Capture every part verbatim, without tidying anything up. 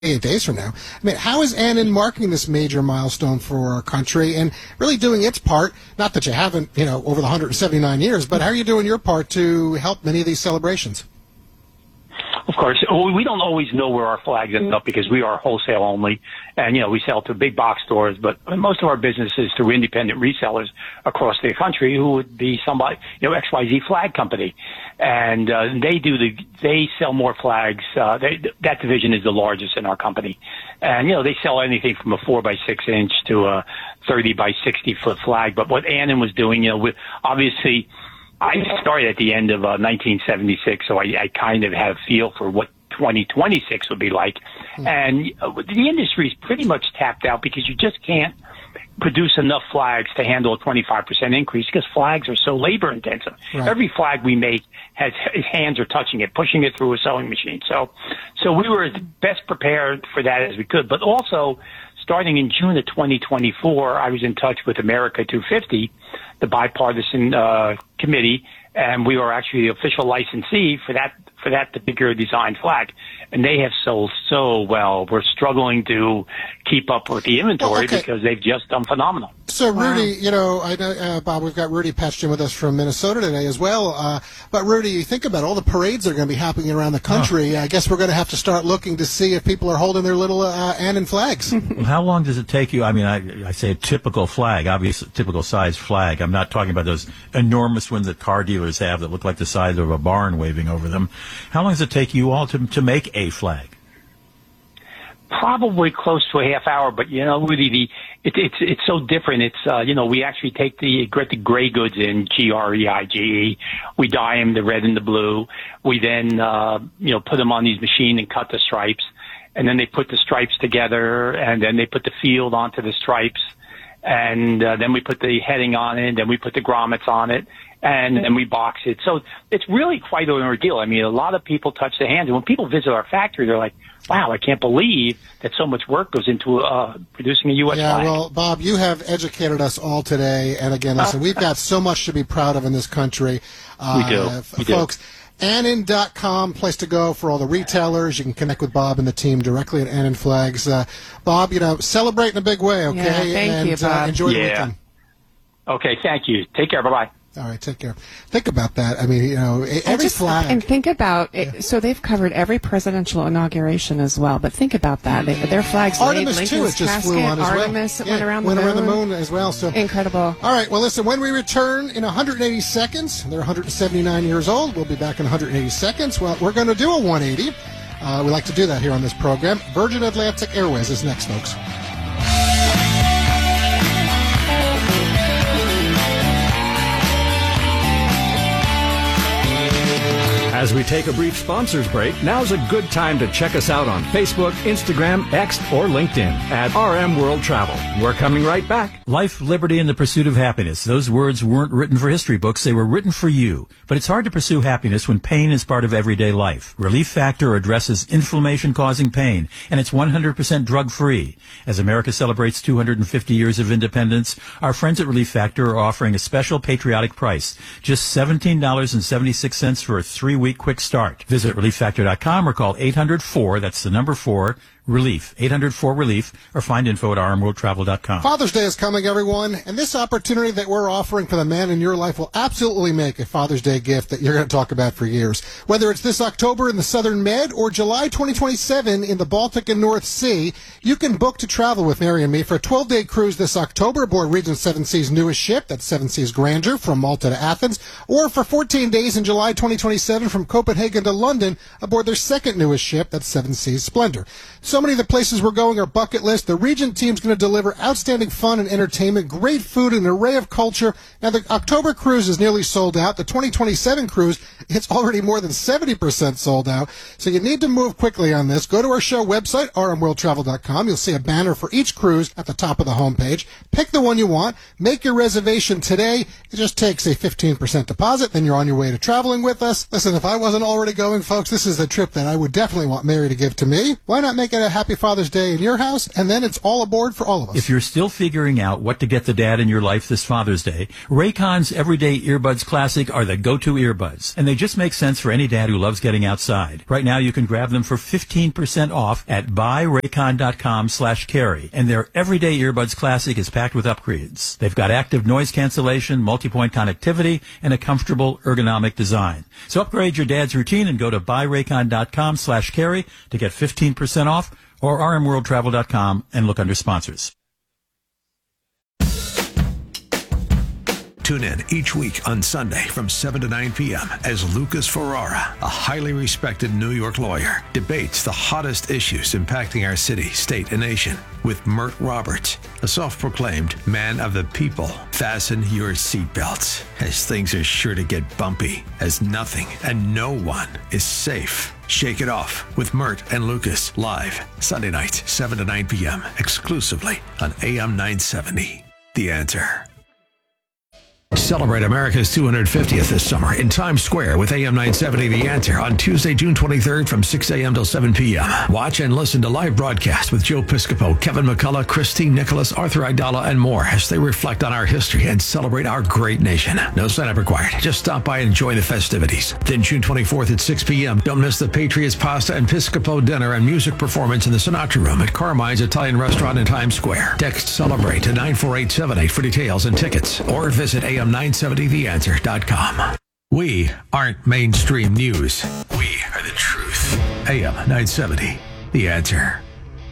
Eight days from now. I mean, how is Annan marking this major milestone for our country and really doing its part? Not that you haven't, you know, over the one hundred seventy-nine years, but how are you doing your part to help many of these celebrations? Of course, we don't always know where our flags end up because we are wholesale only, and you know we sell to big box stores. But most of our business is through independent resellers across the country, who would be somebody, you know, X Y Z Flag Company, and uh, they do the they sell more flags. Uh, they, that division is the largest in our company, and you know they sell anything from a four by six inch to a thirty by sixty foot flag. But what Annan was doing, you know, with obviously. I started at the end of uh, nineteen seventy-six, so I, I kind of have a feel for what twenty twenty-six would be like. Mm-hmm. And uh, the industry is pretty much tapped out because you just can't produce enough flags to handle a twenty-five percent increase because flags are so labor intensive. Right. Every flag we make has his hands are touching it, pushing it through a sewing machine. So, so we were as best prepared for that as we could. But also, starting in June of twenty twenty-four, I was in touch with America two fifty, the bipartisan uh, committee, and we were actually the official licensee for that for that particular design flag. And they have sold so well. We're struggling to keep up with the inventory well, okay. because they've just done phenomenal. So, Rudy, wow. you know, I know, uh, Bob, we've got Rudy Patchen with us from Minnesota today as well. Uh, but, Rudy, you think about all the parades that are going to be happening around the country. Oh. I guess we're going to have to start looking to see if people are holding their little uh, Annan flags. Well, how long does it take you? I mean, I, I say a typical flag, obviously typical size flag. I'm not talking about those enormous ones that car dealers have that look like the size of a barn waving over them. How long does it take you all to to make a flag? Probably close to a half hour, but you know, Rudy, the it, it's it's so different. It's uh, you know, we actually take the get the gray goods in, G R E I G E. We dye them the red and the blue. We then uh, you know put them on these machines and cut the stripes, and then they put the stripes together, and then they put the field onto the stripes, and uh, then we put the heading on it, and then we put the grommets on it. And then we box it. So it's really quite an ordeal. I mean, a lot of people touch their hands. And when people visit our factory, they're like, wow, I can't believe that so much work goes into uh, producing a U S Yeah, flag. well, Bob, you have educated us all today. And again, listen, we've got so much to be proud of in this country. Uh, we do. F- we folks, do. Annan dot com, place to go for all the retailers. You can connect with Bob and the team directly at Annan Flags. Uh, Bob, you know, celebrate in a big way, okay? Yeah, thank and, you, Bob. Uh, enjoy yeah. the weekend. Okay, thank you. Take care. Bye-bye. All right, take care. Think about that. I mean, you know, every just, flag. And think about yeah. it. So they've covered every presidential inauguration as well. But think about that. They, their flags Artemis, laid too, Lincoln's it just casket. flew on as well. Artemis yeah, went around the went moon. around the moon as well. So incredible. All right, well, listen, when we return in one hundred eighty seconds, they're one hundred seventy-nine years old. We'll be back in one hundred eighty seconds. Well, we're going to do a one eighty. Uh, we like to do that here on this program. Virgin Atlantic Airways is next, folks. As we take a brief sponsors break, now's a good time to check us out on Facebook, Instagram, X, or LinkedIn at R M World Travel. We're coming right back. Life, liberty, and the pursuit of happiness. Those words weren't written for history books. They were written for you. But it's hard to pursue happiness when pain is part of everyday life. Relief Factor addresses inflammation-causing pain, and it's one hundred percent drug-free. As America celebrates two hundred fifty years of independence, our friends at Relief Factor are offering a special patriotic price. Just seventeen dollars and seventy-six cents for a three-week quick start. Visit relief factor dot com or call eight hundred four, that's the number four, relief, eight hundred four relief, or find info at r m world travel dot com. Father's Day is coming, everyone, and this opportunity that we're offering for the man in your life will absolutely make a Father's Day gift that you're going to talk about for years. Whether it's this October in the Southern Med or July twenty twenty-seven in the Baltic and North Sea, you can book to travel with Mary and me for a twelve-day cruise this October aboard Regent Seven Seas' newest ship, that's Seven Seas Grandeur, from Malta to Athens, or for fourteen days in July twenty twenty-seven from Copenhagen to London aboard their second newest ship, that's Seven Seas Splendor. So many of the places we're going are bucket list. The Regent team's going to deliver outstanding fun and entertainment, great food, and an array of culture. Now, the October cruise is nearly sold out. The twenty twenty-seven cruise, it's already more than seventy percent sold out. So you need to move quickly on this. Go to our show website, r m world travel dot com. You'll see a banner for each cruise at the top of the homepage. Pick the one you want. Make your reservation today. It just takes a fifteen percent deposit. Then you're on your way to traveling with us. Listen, if I wasn't already going, folks, this is a trip that I would definitely want Mary to give to me. Why not make it a happy Father's Day in your house, and then it's all aboard for all of us. If you're still figuring out what to get the dad in your life this Father's Day, Raycon's Everyday Earbuds Classic are the go-to earbuds, and they just make sense for any dad who loves getting outside. Right now, you can grab them for fifteen percent off at buy raycon dot com slash carry, and their Everyday Earbuds Classic is packed with upgrades. They've got active noise cancellation, multi-point connectivity, and a comfortable ergonomic design. So upgrade your dad's routine and go to buy raycon dot com slash carry to get fifteen percent off, or r m world travel dot com and look under sponsors. Tune in each week on Sunday from seven to nine p.m. as Lucas Ferrara, a highly respected New York lawyer, debates the hottest issues impacting our city, state, and nation with Mert Roberts, a self-proclaimed man of the people. Fasten your seatbelts, as things are sure to get bumpy, as nothing and no one is safe. Shake It Off with Mert and Lucas, live Sunday nights, seven to nine p.m., exclusively on A M nine seventy. The Answer. Celebrate America's two hundred fiftieth this summer in Times Square with A M nine seventy The Answer on Tuesday, June twenty-third from six a.m. till seven p.m. Watch and listen to live broadcasts with Joe Piscopo, Kevin McCullough, Christine Nicholas, Arthur Aidala, and more as they reflect on our history and celebrate our great nation. No sign-up required. Just stop by and enjoy the festivities. Then June twenty-fourth at six p.m. Don't miss the Patriots Pasta and Piscopo dinner and music performance in the Sinatra Room at Carmine's Italian Restaurant in Times Square. Text CELEBRATE to nine four eight seven eight for details and tickets, or visit A M nine seventy the answer dot com. We aren't mainstream news. We are the truth. A M nine seventy, The Answer.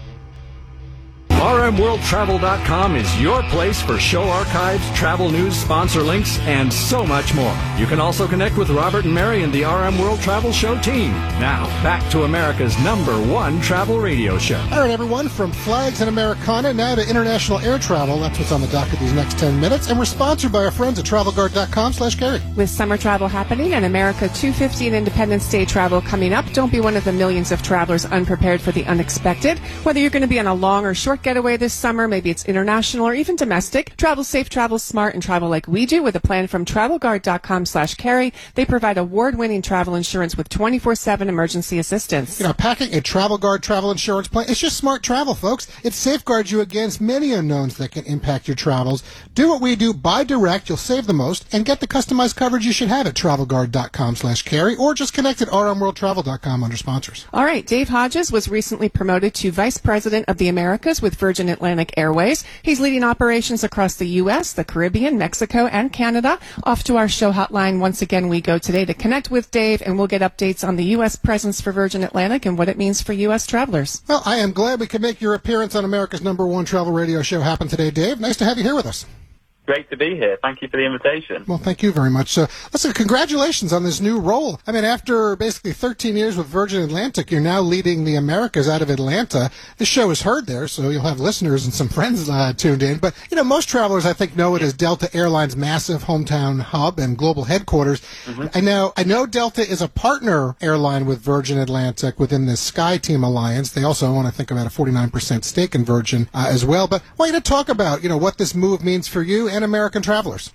R M world travel dot com is your place for show archives, travel news, sponsor links, and so much more. You can also connect with Robert and Mary and the R M World Travel Show team. Now, back to America's number one travel radio show. All right, everyone, from flags and Americana now to international air travel. That's what's on the docket these next ten minutes. And we're sponsored by our friends at travel guard dot com slash carry. With summer travel happening and America two fifty and Independence Day travel coming up, don't be one of the millions of travelers unprepared for the unexpected. Whether you're going to be on a long or short getaway this summer, maybe it's international or even domestic, travel safe, travel smart, and travel like we do with a plan from travel guard dot com slash carry. They provide award-winning travel insurance with twenty-four seven emergency assistance. You know, packing a Travel Guard travel insurance plan, it's just smart travel, folks. It safeguards you against many unknowns that can impact your travels. Do what we do, buy direct, you'll save the most, and get the customized coverage you should have at travel guard dot com slash carry, or just connect at r m world travel dot com under sponsors. All right, Dave Hodges was recently promoted to Vice President of the Americas with Virgin Atlantic Airways. He's leading operations across the U S, the Caribbean, Mexico, and Canada. Off to our show hotline once again we go today to connect with Dave, and we'll get updates on the U S presence for Virgin Atlantic and what it means for U S travelers. Well, I am glad we could make your appearance on America's number one travel radio show happen today, Dave. Nice to have you here with us. Great to be here. Thank you for the invitation. Well, thank you very much. So, listen, congratulations on this new role. I mean, after basically thirteen years with Virgin Atlantic, you're now leading the Americas out of Atlanta. This show is heard there, so you'll have listeners and some friends uh, tuned in. But, you know, most travelers, I think, know it as Delta Airlines' massive hometown hub and global headquarters. Mm-hmm. I know I know Delta is a partner airline with Virgin Atlantic within the SkyTeam Alliance. They also own, I think, about a forty-nine percent stake in Virgin uh, as well. But I want you to talk about, you know, what this move means for you and American travelers.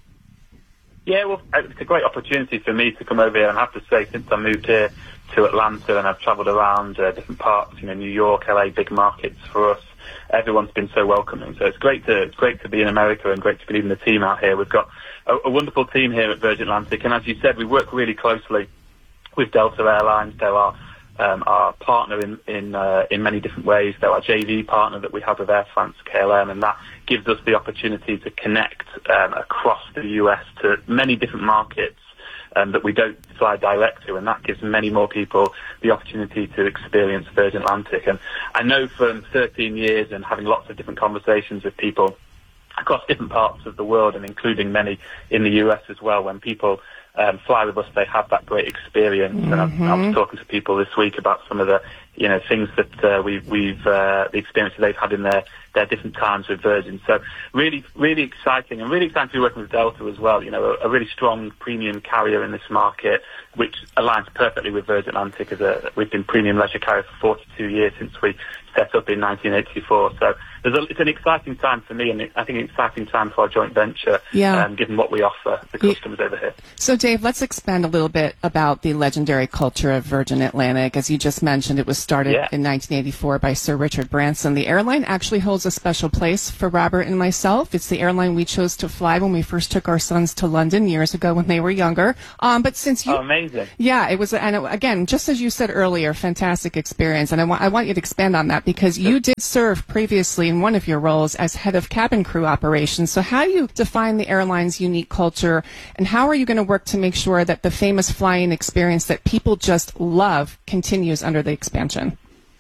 Yeah, well, it's a great opportunity for me to come over here, and I have to say, since I moved here to Atlanta and I've travelled around uh, different parts, you know, New York, L A, big markets for us, everyone's been so welcoming. So it's great to it's great to be in America and great to be leading the team out here. We've got a, a wonderful team here at Virgin Atlantic, and as you said, we work really closely with Delta Airlines. They're our Um, our partner in in, uh, in many different ways. They're our J V partner that we have with Air France K L M, and that gives us the opportunity to connect um, across the U S to many different markets um, that we don't fly direct to, and that gives many more people the opportunity to experience Virgin Atlantic. And I know from thirteen years and having lots of different conversations with people across different parts of the world, and including many in the U S as well, when people Um, fly with us, they have that great experience. Mm-hmm. And I, I was talking to people this week about some of the, you know, things that uh, we, we've, uh, the experiences they've had in their, their different times with Virgin. So really, really exciting, and really exciting to be working with Delta as well. You know, a, a really strong premium carrier in this market, which aligns perfectly with Virgin Atlantic. As a, we've been premium leisure carrier for forty-two years since we set up in nineteen eighty-four. So there's a, it's an exciting time for me, and it, I think an exciting time for our joint venture, yeah. um, given what we offer the customers yeah. over here. So, Dave, let's expand a little bit about the legendary culture of Virgin Atlantic. As you just mentioned, it was started yeah. in nineteen eighty-four by Sir Richard Branson. The airline actually holds a special place for Robert and myself. It's the airline we chose to fly when we first took our sons to London years ago when they were younger. Um, but since you, oh, amazing, yeah, it was, and it, again, just as you said earlier, fantastic experience. And I want I want you to expand on that because you did serve previously in one of your roles as head of cabin crew operations. So how do you define the airline's unique culture, and how are you going to work to make sure that the famous flying experience that people just love continues under the expansion?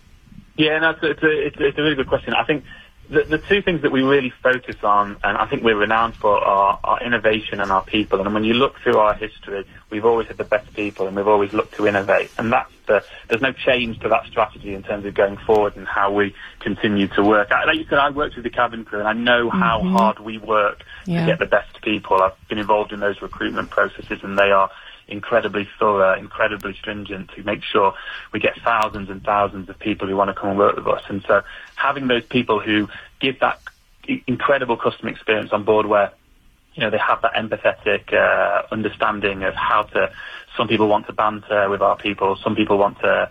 Yeah, no, it's a, it's a, it's a, it's a really good question. I think the, the two things that we really focus on, and I think we're renowned for, are our innovation and our people. And when you look through our history, we've always had the best people, and we've always looked to innovate. And that's the, there's no change to that strategy in terms of going forward and how we continue to work. I, like you said, I worked with the cabin crew, and I know mm-hmm. how hard we work yeah. to get the best people. I've been involved in those recruitment processes, and they are incredibly thorough, incredibly stringent to make sure we get thousands and thousands of people who want to come and work with us. And so having those people who give that incredible customer experience on board where, you know, they have that empathetic uh, understanding of how to, some people want to banter with our people, some people want to,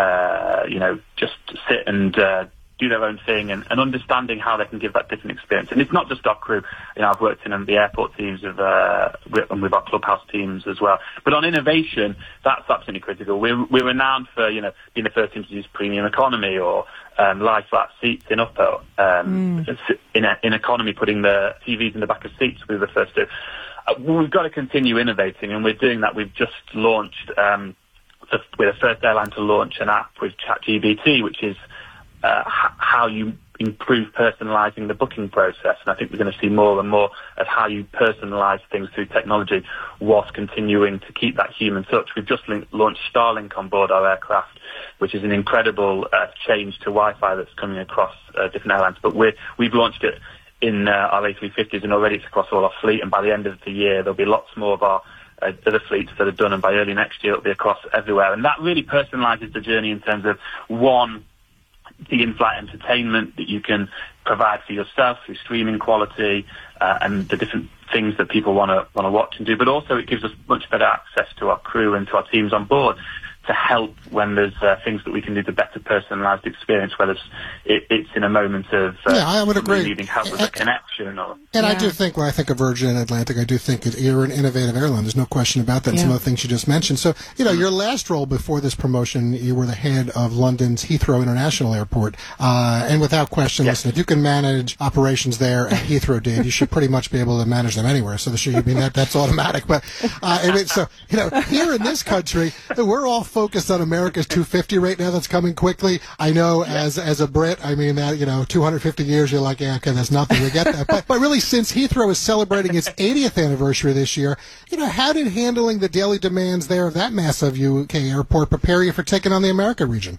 uh, you know, just sit and uh, do their own thing, and, and understanding how they can give that different experience. And it's not just our crew. You know, I've worked in the airport teams of, uh, and with our clubhouse teams as well. But on innovation, that's absolutely critical. We're, we're renowned for, you know, being the first to introduce premium economy or um, lie flat seats in upper, um, mm. in, a, in economy, putting the T Vs in the back of seats. We were the first to. Uh, we've got to continue innovating, and we're doing that. We've just launched, um, we're the first airline to launch an app with ChatGPT, which is Uh, h- how you improve personalising the booking process. And I think we're going to see more and more of how you personalise things through technology whilst continuing to keep that human touch. We've just lin- launched Starlink on board our aircraft, which is an incredible uh, change to Wi-Fi that's coming across uh, different airlines. But we're, we've launched it in uh, our A three fifties, and already it's across all our fleet. And by the end of the year, there'll be lots more of our uh, other fleets that are done. And by early next year, it'll be across everywhere. And that really personalises the journey in terms of, one, the in-flight entertainment that you can provide for yourself through streaming quality uh, and the different things that people want to want to watch and do, but also it gives us much better access to our crew and to our teams on board to help when there's uh, things that we can do to better personalised experience, whether it's, it, it's in a moment of uh, yeah, I would agree. needing help with a connection. Or, and yeah. I do think, when I think of Virgin Atlantic, I do think it, you're an innovative airline. There's no question about that. And yeah. some of the things you just mentioned. So, you know, your last role before this promotion, you were the head of London's Heathrow International Airport. Uh, and without question, yeah. listen, if you can manage operations there at Heathrow, Dave, you should pretty much be able to manage them anywhere. So, I mean, that, that's automatic. But, uh, I mean, so, you know, here in this country, we're all focused on America's two fifty right now that's coming quickly. I know yeah. as as a Brit, I mean, that, you know, two hundred fifty years, you're like, yeah, okay, that's nothing. We get that. But, but really, since Heathrow is celebrating its eightieth anniversary this year, you know, how did handling the daily demands there of that massive U K airport prepare you for taking on the America region?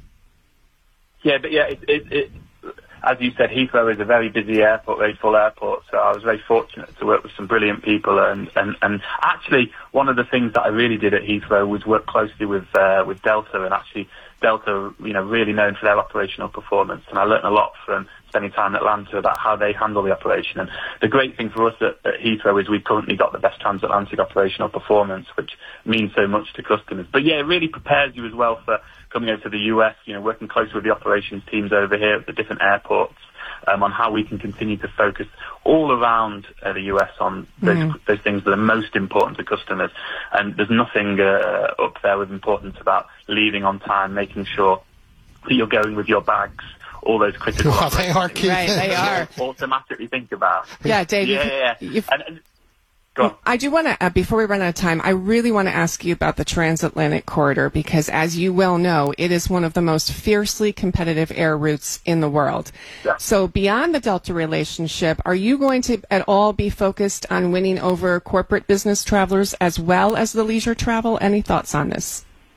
Yeah, but yeah, it, it, it, as you said, Heathrow is a very busy airport, very full airport, so I was very fortunate to work with some brilliant people, and, and, and actually one of the things that I really did at Heathrow was work closely with uh, with Delta, and actually Delta, you know, really known for their operational performance, and I learned a lot from spending time in Atlanta about how they handle the operation. And the great thing for us at, at Heathrow is we've currently got the best transatlantic operational performance, which means so much to customers. But yeah, it really prepares you as well for coming over to the U S, you know, working closely with the operations teams over here at the different airports um, on how we can continue to focus all around uh, the U S on those, mm. those things that are most important to customers. And there's nothing uh, up there with importance about leaving on time, making sure that you're going with your bags, all those critical well, they are key right, things. they are. Automatically think about. Yeah, Dave. Yeah, you've, yeah. You've, and, and, Go on. I do want to, uh, before we run out of time, I really want to ask you about the transatlantic corridor because, as you well know, it is one of the most fiercely competitive air routes in the world. Yeah. So beyond the Delta relationship, are you going to at all be focused on winning over corporate business travelers as well as the leisure travel? Any thoughts on this?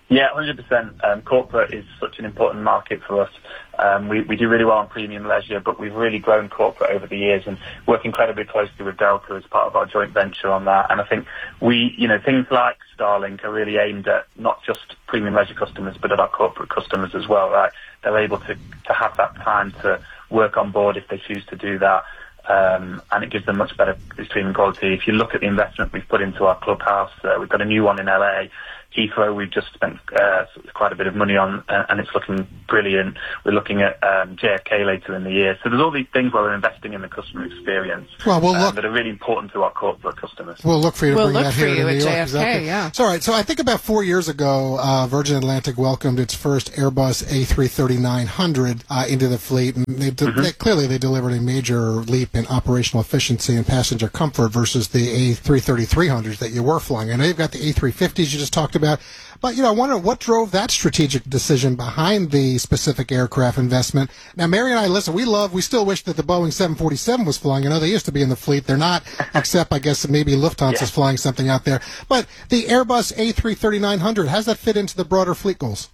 Yeah, one hundred percent. Um, corporate is such an important market for us. Um, we, we do really well on premium leisure, but we've really grown corporate over the years and work incredibly closely with Delta as part of our joint venture on that. And I think we, you know, things like Starlink are really aimed at not just premium leisure customers, but at our corporate customers as well, right? They're able to, to have that time to work on board if they choose to do that. Um, and it gives them much better streaming quality. If you look at the investment we've put into our clubhouse, uh, we've got a new one in L A. Heathrow, we've just spent uh, quite a bit of money on, uh, and it's looking brilliant. We're looking at um, J F K later in the year. So there's all these things where we're investing in the customer experience well, we'll uh, look, that are really important to our corporate customers. We'll look for you to we'll bring look that for here you to at New York. J F K, exactly. yeah. It's all right. So I think about four years ago, uh, Virgin Atlantic welcomed its first Airbus A three thirty-nine hundred uh, into the fleet, and they, mm-hmm. they, clearly they delivered a major leap in operational efficiency and passenger comfort versus the A three thirty-three hundreds that you were flying. I know you've got the A three fifties you just talked about. But, you know, I wonder what drove that strategic decision behind the specific aircraft investment. Now, Mary and I, listen, we love, we still wish that the Boeing seven forty-seven was flying. I know they used to be in the fleet. They're not, except, I guess, maybe Lufthansa is yeah. flying something out there. But the Airbus A three thirty-nine hundred, how does that fit into the broader fleet goals?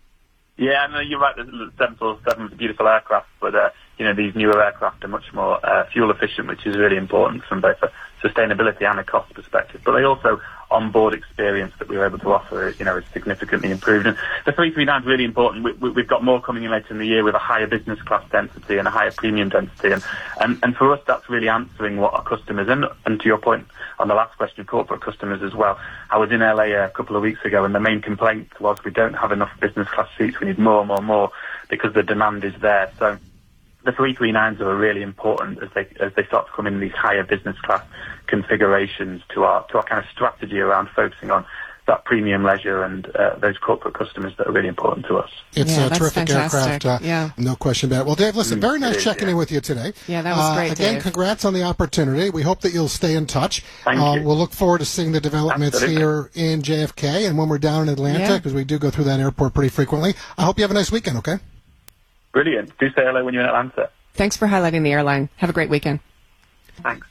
Yeah, no, you're right. The seven forty-seven is a beautiful aircraft, but, uh, you know, these newer aircraft are much more uh, fuel efficient, which is really important from both a sustainability and a cost perspective. But they also on-board experience that we were able to offer, you know, is significantly improved. And the three thirty-nine is really important. We, we, we've got more coming in later in the year with a higher business class density and a higher premium density. And, and, and for us, that's really answering what our customers, and, and to your point on the last question, corporate customers as well. I was in L A a couple of weeks ago, and the main complaint was we don't have enough business class seats. We need more, more, more, because the demand is there. So the three thirty-nines are really important as they as they start to come in these higher business class configurations to our to our kind of strategy around focusing on that premium leisure and uh, those corporate customers that are really important to us. It's yeah, a terrific fantastic. aircraft, uh, yeah. no question about it. Well, Dave, listen, very nice is, checking yeah. in with you today. Yeah, that was uh, great, Again, Dave. congrats on the opportunity. We hope that you'll stay in touch. Thank uh, you. We'll look forward to seeing the developments Absolutely. here in J F K and when we're down in Atlanta, because Yeah. we do go through that airport pretty frequently. I hope you have a nice weekend, okay? Brilliant. Do say hello when you're in Atlanta. Thanks for highlighting the airline. Have a great weekend. Thanks.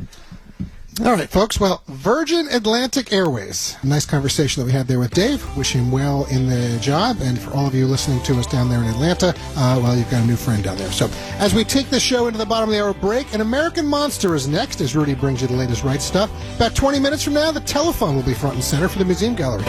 All right, folks. Well, Virgin Atlantic Airways. Nice conversation that we had there with Dave. Wish him well in the job. And for all of you listening to us down there in Atlanta, uh, well, you've got a new friend down there. So as we take this show into the bottom of the hour break, an American Monster is next as Rudy brings you the latest right stuff. About twenty minutes from now, the telephone will be front and center for the Museum Gallery.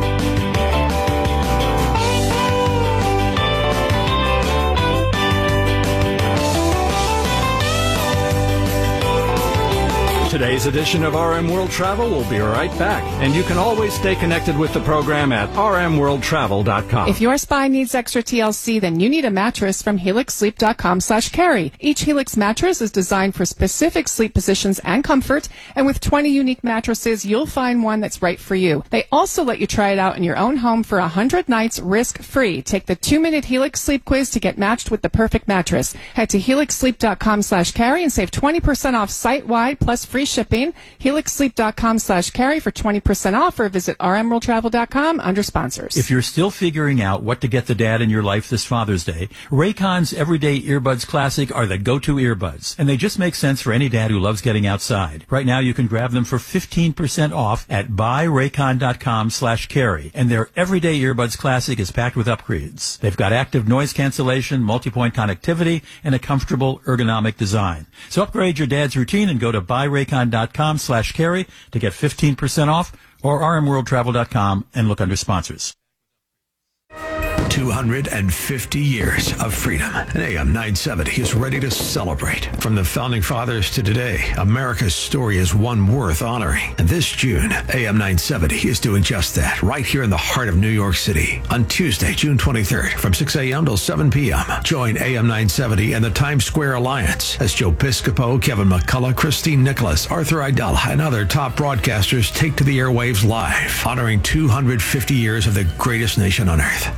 Today's edition of R M World Travel will be right back, and you can always stay connected with the program at r m world travel dot com. If your spine needs extra T L C, then you need a mattress from helix sleep dot com slash carry. Each Helix mattress is designed for specific sleep positions and comfort, and with twenty unique mattresses, you'll find one that's right for you. They also let you try it out in your own home for one hundred nights risk-free. Take the two-minute Helix Sleep Quiz to get matched with the perfect mattress. Head to helix sleep dot com slash carry and save twenty percent off site-wide plus free shipping. helix sleep dot com slash carry for twenty percent off, or visit r m world travel dot com under sponsors. If you're still figuring out what to get the dad in your life this Father's Day, Raycon's Everyday Earbuds Classic are the go-to earbuds, and they just make sense for any dad who loves getting outside. Right now, you can grab them for fifteen percent off at buy raycon dot com slash carry, and their Everyday Earbuds Classic is packed with upgrades. They've got active noise cancellation, multi-point connectivity, and a comfortable ergonomic design. So upgrade your dad's routine and go to buy raycon dot com slash carry to get fifteen percent off, or r m world travel dot com and look under sponsors. two hundred fifty years of freedom. And A M nine seventy is ready to celebrate. From the Founding Fathers to today, America's story is one worth honoring. And this June, A M nine seventy is doing just that, right here in the heart of New York City. On Tuesday, June twenty-third, from six a.m. till seven p.m., join A M nine seventy and the Times Square Alliance as Joe Piscopo, Kevin McCullough, Christine Nicholas, Arthur Aidala, and other top broadcasters take to the airwaves live, honoring two hundred fifty years of the greatest nation on earth. No ticket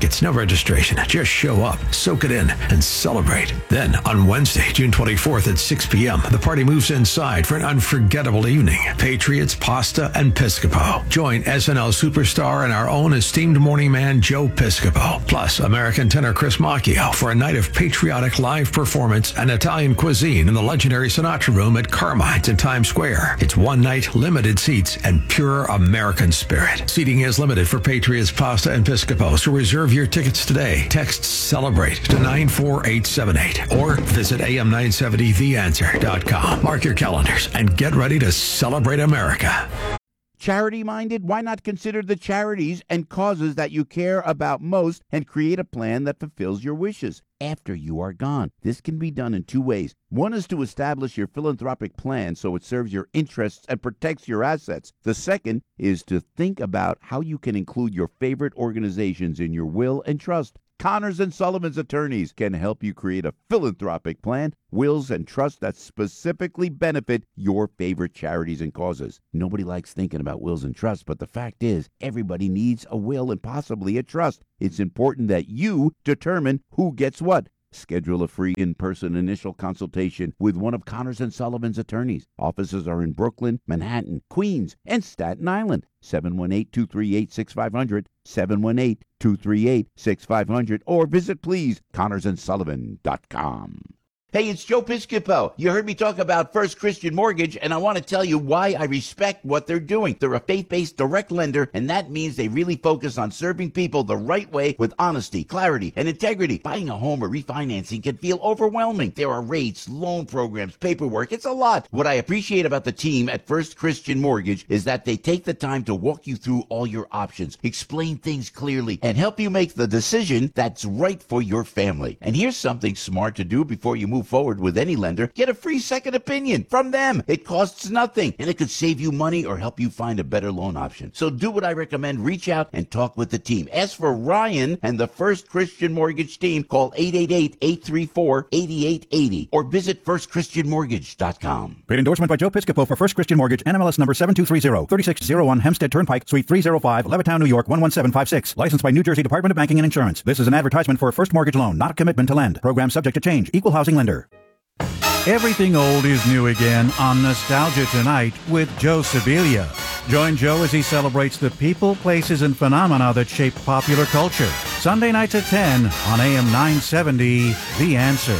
tickets, no registration. Just show up, soak it in, and celebrate. Then, on Wednesday, June twenty-fourth at six p.m., the party moves inside for an unforgettable evening. Patriots, Pasta, and Piscopo. Join S N L superstar and our own esteemed morning man, Joe Piscopo, plus American tenor Chris Macchio for a night of patriotic live performance and Italian cuisine in the legendary Sinatra Room at Carmine's in Times Square. It's one night, limited seats, and pure American spirit. Seating is limited for Patriots, Pasta, and Piscopo, so reserve your tickets today. Text CELEBRATE to nine four eight seven eight or visit A M nine seventy the answer dot com. Mark your calendars and get ready to celebrate America. Charity-minded? Why not consider the charities and causes that you care about most and create a plan that fulfills your wishes after you are gone? This can be done in two ways. One is to establish your philanthropic plan so it serves your interests and protects your assets. The second is to think about how you can include your favorite organizations in your will and trust. Connors and Sullivan's attorneys can help you create a philanthropic plan, wills, and trusts that specifically benefit your favorite charities and causes. Nobody likes thinking about wills and trusts, but the fact is, everybody needs a will and possibly a trust. It's important that you determine who gets what. Schedule a free in-person initial consultation with one of Connors and Sullivan's attorneys. Offices are in Brooklyn, Manhattan, Queens, and Staten Island. seven one eight, two three eight, six five zero zero, seven one eight, two three eight, six five zero zero, or visit, please, connors and sullivan dot com. Hey, it's Joe Piscopo. You heard me talk about First Christian Mortgage, and I want to tell you why I respect what they're doing. They're a faith-based direct lender, and that means they really focus on serving people the right way with honesty, clarity, and integrity. Buying a home or refinancing can feel overwhelming. There are rates, loan programs, paperwork. It's a lot. What I appreciate about the team at First Christian Mortgage is that they take the time to walk you through all your options, explain things clearly, and help you make the decision that's right for your family. And here's something smart to do before you move forward with any lender. Get a free second opinion from them. It costs nothing, and it could save you money or help you find a better loan option. So do what I recommend. Reach out and talk with the team. Ask for Ryan and the First Christian Mortgage team. Call eight eight eight, eight three four, eight eight eight zero or visit first christian mortgage dot com. Paid endorsement by Joe Piscopo for First Christian Mortgage, N M L S number seven two three zero, three six zero one Hempstead Turnpike, Suite three oh five, Levittown, New York one one seven five six. Licensed by New Jersey Department of Banking and Insurance. This is an advertisement for a first mortgage loan, not a commitment to lend. Program subject to change. Equal housing lender. Everything old is new again on Nostalgia Tonight with Joe Sibilia. Join Joe as he celebrates the people, places, and phenomena that shape popular culture. Sunday nights at ten on A M nine seventy, The Answer.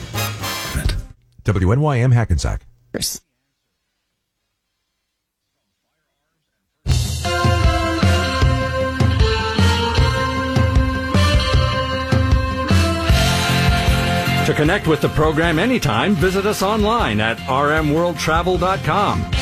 W N Y M Hackensack. To connect with the program anytime, visit us online at r m world travel dot com.